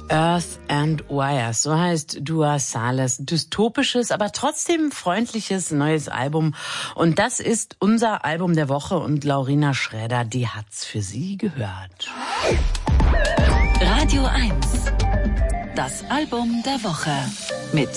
Earth and Wires, so heißt Dua Salehs dystopisches, aber trotzdem freundliches neues Album. Und das ist unser Album der Woche und Laurina Schräder, die hat's für Sie gehört. Radio 1, das Album der Woche mit